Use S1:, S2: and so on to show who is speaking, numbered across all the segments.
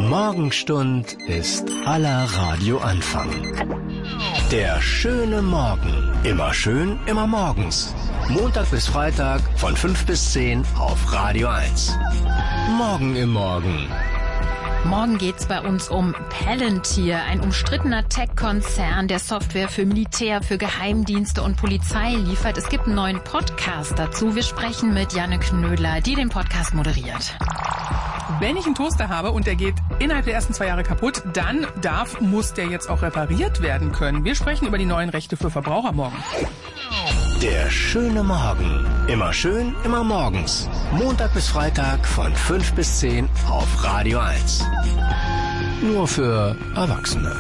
S1: Morgenstund ist aller Radioanfang. Der schöne Morgen. Immer schön, immer morgens. Montag bis Freitag von 5 bis 10 auf Radio 1. Morgen im Morgen.
S2: Morgen geht's bei uns um Palantir, ein umstrittener Tech-Konzern, der Software für Militär, für Geheimdienste und Polizei liefert. Es gibt einen neuen Podcast dazu. Wir sprechen mit Janne Knödler, die den Podcast moderiert.
S3: Wenn ich einen Toaster habe und der geht innerhalb der ersten 2 Jahre kaputt, dann muss der jetzt auch repariert werden können. Wir sprechen über die neuen Rechte für Verbraucher morgen.
S1: Der schöne Morgen. Immer schön, immer morgens. Montag bis Freitag von 5 bis 10 auf Radio 1. Nur für Erwachsene.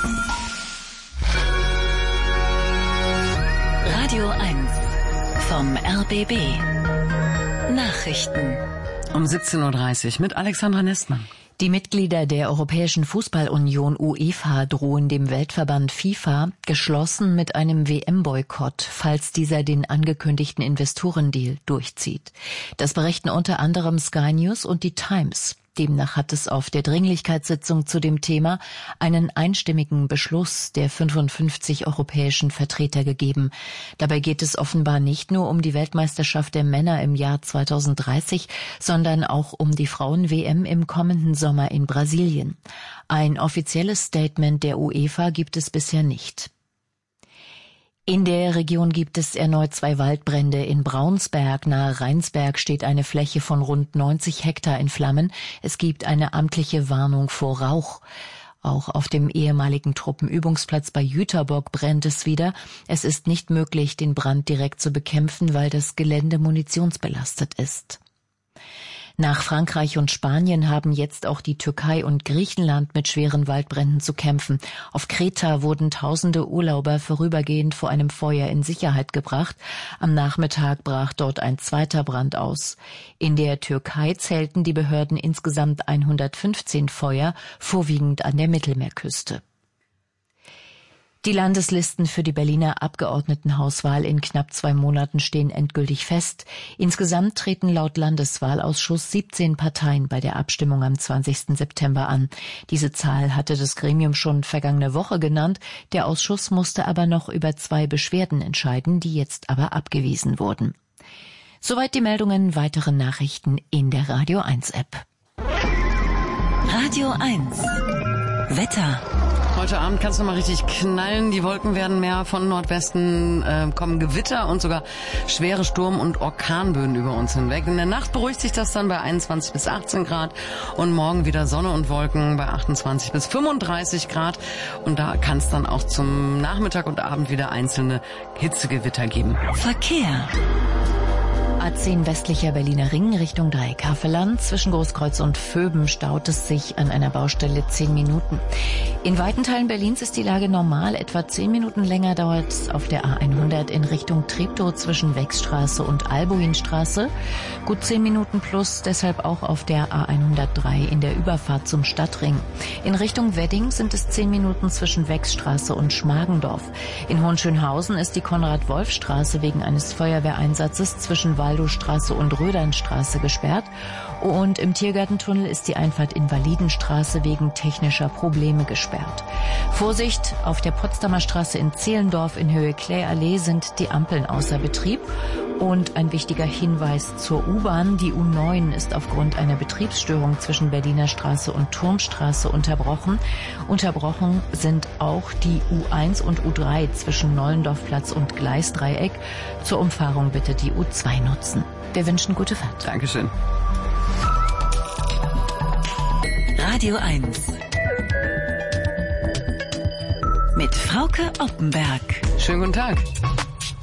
S4: Radio 1 vom RBB. Nachrichten.
S5: Um 17.30 Uhr mit Alexandra Nestmann.
S6: Die Mitglieder der Europäischen Fußballunion UEFA drohen dem Weltverband FIFA geschlossen mit einem WM-Boykott, falls dieser den angekündigten Investorendeal durchzieht. Das berichten unter anderem Sky News und die Times. Demnach hat es auf der Dringlichkeitssitzung zu dem Thema einen einstimmigen Beschluss der 55 europäischen Vertreter gegeben. Dabei geht es offenbar nicht nur um die Weltmeisterschaft der Männer im Jahr 2030, sondern auch um die Frauen-WM im kommenden Sommer in Brasilien. Ein offizielles Statement der UEFA gibt es bisher nicht. In der Region gibt es erneut 2 Waldbrände. In Braunsberg nahe Rheinsberg steht eine Fläche von rund 90 Hektar in Flammen. Es gibt eine amtliche Warnung vor Rauch. Auch auf dem ehemaligen Truppenübungsplatz bei Jüterbock brennt es wieder. Es ist nicht möglich, den Brand direkt zu bekämpfen, weil das Gelände munitionsbelastet ist. Nach Frankreich und Spanien haben jetzt auch die Türkei und Griechenland mit schweren Waldbränden zu kämpfen. Auf Kreta wurden tausende Urlauber vorübergehend vor einem Feuer in Sicherheit gebracht. Am Nachmittag brach dort ein zweiter Brand aus. In der Türkei zählten die Behörden insgesamt 115 Feuer, vorwiegend an der Mittelmeerküste. Die Landeslisten für die Berliner Abgeordnetenhauswahl in knapp 2 Monaten stehen endgültig fest. Insgesamt treten laut Landeswahlausschuss 17 Parteien bei der Abstimmung am 20. September an. Diese Zahl hatte das Gremium schon vergangene Woche genannt. Der Ausschuss musste aber noch über 2 Beschwerden entscheiden, die jetzt aber abgewiesen wurden. Soweit die Meldungen, weitere Nachrichten in der Radio 1 App.
S4: Radio 1 Wetter.
S5: Heute Abend kann es nochmal richtig knallen. Die Wolken werden mehr von Nordwesten, kommen Gewitter und sogar schwere Sturm- und Orkanböen über uns hinweg. In der Nacht beruhigt sich das dann bei 21 bis 18 Grad und morgen wieder Sonne und Wolken bei 28 bis 35 Grad. Und da kann es dann auch zum Nachmittag und Abend wieder einzelne Hitzegewitter geben.
S4: Verkehr.
S6: A10 westlicher Berliner Ring Richtung Dreieckhavelland. Zwischen Großkreuz und Vöben staut es sich an einer Baustelle 10 Minuten. In weiten Teilen Berlins ist die Lage normal. Etwa 10 Minuten länger dauert es auf der A100 in Richtung Treptow zwischen Wechstraße und Albuinstraße. Gut 10 Minuten plus, deshalb auch auf der A103 in der Überfahrt zum Stadtring. In Richtung Wedding sind es 10 Minuten zwischen Wechstraße und Schmargendorf. In Hohenschönhausen ist die Konrad-Wolf-Straße wegen eines Feuerwehreinsatzes zwischen Waldowstraße und Rödernstraße gesperrt. Und im Tiergartentunnel ist die Einfahrt Invalidenstraße wegen technischer Probleme gesperrt. Vorsicht, auf der Potsdamer Straße in Zehlendorf in Höhe Kläallee sind die Ampeln außer Betrieb. Und ein wichtiger Hinweis zur U-Bahn. Die U9 ist aufgrund einer Betriebsstörung zwischen Berliner Straße und Turmstraße unterbrochen. Unterbrochen sind auch die U1 und U3 zwischen Nollendorfplatz und Gleisdreieck. Zur Umfahrung bitte die U2 nutzen. Wir wünschen gute Fahrt.
S5: Dankeschön.
S4: Radio 1 mit Frauke Oppenberg.
S5: Schönen guten Tag.